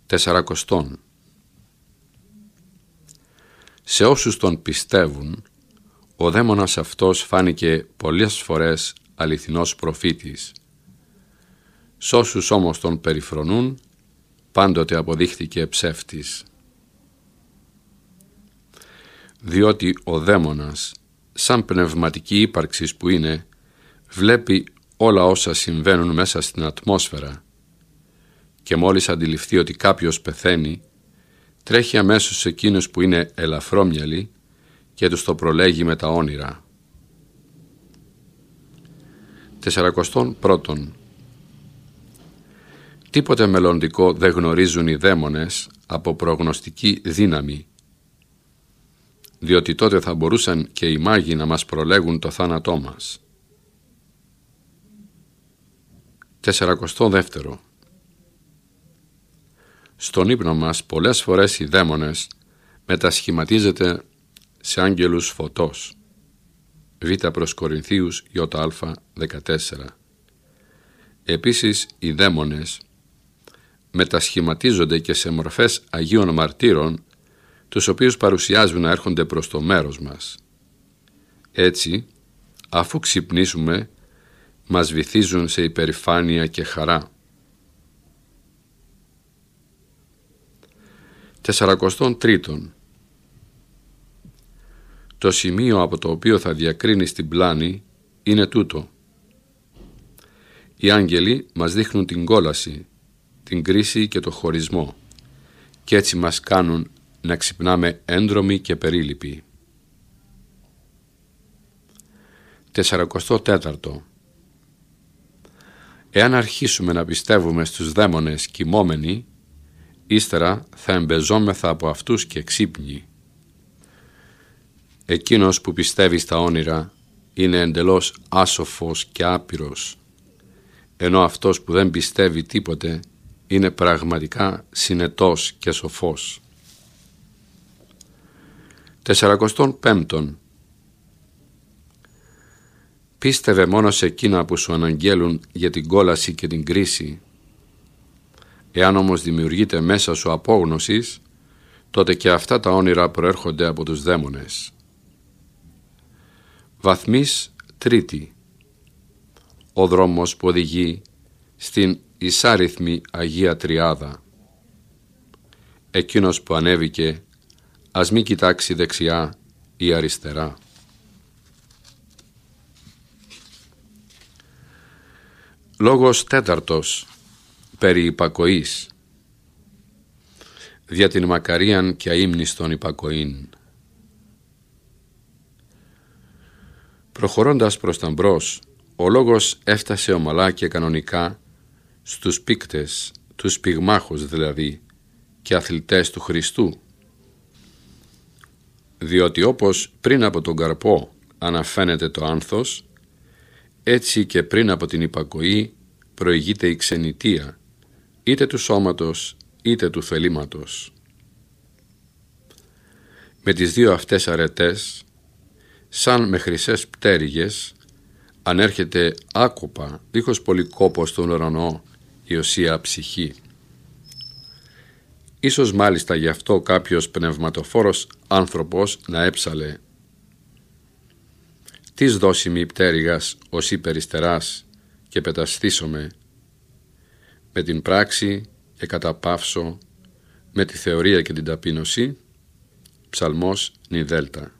40. Σε όσους τον πιστεύουν, ο δαίμονας αυτός φάνηκε πολλές φορές αληθινός προφήτης. Σ' όσους όμως τον περιφρονούν, πάντοτε αποδείχθηκε ψεύτης. Διότι ο δαίμονας, σαν πνευματική ύπαρξη που είναι, βλέπει όλα όσα συμβαίνουν μέσα στην ατμόσφαιρα και μόλις αντιληφθεί ότι κάποιος πεθαίνει, τρέχει αμέσως σε εκείνους που είναι ελαφρόμυαλοι και τους το προλέγει με τα όνειρα. 41. Τίποτε μελλοντικό δεν γνωρίζουν οι δαίμονες από προγνωστική δύναμη, διότι τότε θα μπορούσαν και οι μάγοι να μας προλέγουν το θάνατό μας. 42. Στον ύπνο μας πολλές φορές οι δαίμονες μετασχηματίζεται σε άγγελους φωτός. Β προς Κορινθίους ΙΑ 14. Επίσης οι δαίμονες μετασχηματίζονται και σε μορφές Αγίων Μαρτύρων, τους οποίους παρουσιάζουν να έρχονται προς το μέρος μας. Έτσι, αφού ξυπνήσουμε, μας βυθίζουν σε υπερηφάνεια και χαρά. 43. Το σημείο από το οποίο θα διακρίνεις την πλάνη είναι τούτο. Οι άγγελοι μας δείχνουν την κόλαση, την κρίση και το χωρισμό και έτσι μας κάνουν να ξυπνάμε έντρομοι και περίληποι. 44. Εάν αρχίσουμε να πιστεύουμε στους δαίμονες κοιμόμενοι, ύστερα θα εμπεζόμεθα από αυτούς και ξύπνοι. Εκείνος που πιστεύει στα όνειρα είναι εντελώς άσοφος και άπειρος, ενώ αυτός που δεν πιστεύει τίποτε είναι πραγματικά συνετός και σοφός. 45. Πίστευε μόνο σε εκείνα που σου αναγγέλουν για την κόλαση και την κρίση. Εάν όμως δημιουργείται μέσα σου απόγνωσης, τότε και αυτά τα όνειρα προέρχονται από τους δαίμονες. Βαθμής 3. Ο δρόμος που οδηγεί στην εισάριθμη Αγία Τριάδα. Εκείνος που ανέβηκε, ας μη κοιτάξει δεξιά ή αριστερά. Λόγος 4. Περί υπακοής. Δια την μακαρίαν και αείμνηστον υπακοήν. Προχωρώντας προς τα μπρος, ο λόγος έφτασε ομαλά και κανονικά στους πίκτες, τους πυγμάχους δηλαδή, και αθλητές του Χριστού. Διότι όπως πριν από τον καρπό αναφαίνεται το άνθος, έτσι και πριν από την υπακοή προηγείται η ξενιτεία, είτε του σώματος είτε του θελήματος. Με τις δύο αυτές αρετές, σαν με χρυσές πτέρυγες, ανέρχεται άκοπα, δίχως πολύ κόπο στον ουρανό, η οσία ψυχή. Ίσως μάλιστα γι' αυτό κάποιος πνευματοφόρος άνθρωπος να έψαλε «Τις δώσιμη πτέρυγας ως υπεριστεράς και πεταστήσομαι, με την πράξη και καταπαύσω, με τη θεωρία και την ταπείνωση». Ψαλμός νι δέλτα.